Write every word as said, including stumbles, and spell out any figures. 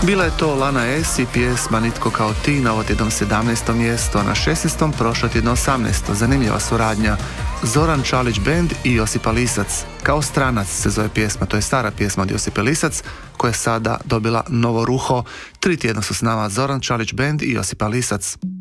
Bila je to Lana S i pjesma Nitko kao ti na ovo tjednom sedamnaestom mjestu, a na šesnaestom prošlo tjedno osamnaesto. Zanimljiva suradnja. Zoran Čalić Band i Josipa Lisac. Kao stranac se zove pjesma, to je stara pjesma od Josipe Lisac, koja je sada dobila novo ruho. Tri tjedna su s nama Zoran Čalić Band i Josipa Lisac.